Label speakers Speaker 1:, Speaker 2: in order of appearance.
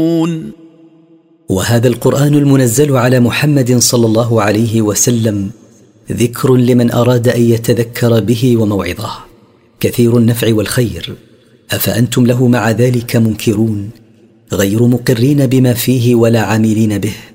Speaker 1: وهذا القرآن المنزل على محمد صلى الله عليه وسلم ذكر لمن أراد أن يتذكر به وموعظة، كثير النفع والخير، أفأنتم له مع ذلك منكرون غير مقرين بما فيه ولا عاملين به؟